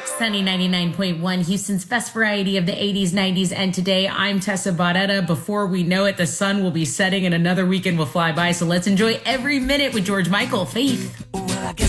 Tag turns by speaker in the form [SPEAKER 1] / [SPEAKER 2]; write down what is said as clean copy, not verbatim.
[SPEAKER 1] Sunny 99.1, Houston's best variety of the 80s, 90s, and today. I'm Tessa Barrera. Before we know it, the sun will be setting and another weekend will fly by. So let's enjoy every minute with George Michael, Faith.